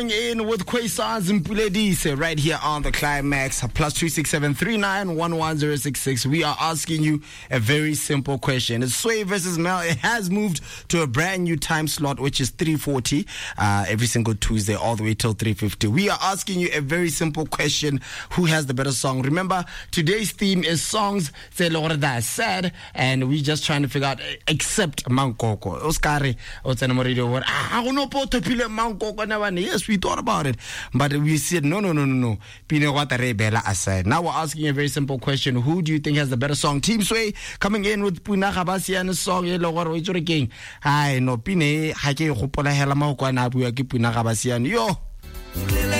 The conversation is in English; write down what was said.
In with Quasars and Puledise right here on the Climax +26739111066. We are asking you a very simple question. It's Sway versus Mel. It has moved to a brand new time slot, which is 3:40 every single Tuesday all the way till 3:50. We are asking you a very simple question: who has the better song? Remember, today's theme is songs that are sad, and we just trying to figure out except Mankoko. Oscar, yes, we thought about it, but we said no. Pine wata rebela aside. Now we're asking a very simple question: who do you think has the better song? Team Sway coming in with Puna Gabasian song. Hi, no Pine. Hake hopola hela ma ho kwa na bua ke Puna Gabasian yo.